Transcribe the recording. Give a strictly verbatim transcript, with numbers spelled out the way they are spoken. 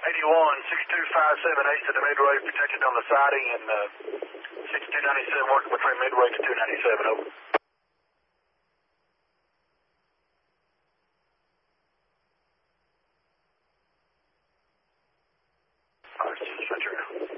eighty-one, six two five seven eight to the Midway, protected on the siding, and uh, sixty-two ninety-seven working between Midway to two ninety-seven, over. All right, just right here.